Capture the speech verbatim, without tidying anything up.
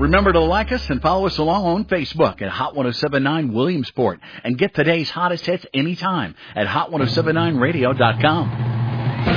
Remember to like us and follow us along on Facebook at Hot ten seventy-nine Williamsport. And get today's hottest hits anytime at hot ten seventy-nine radio dot com.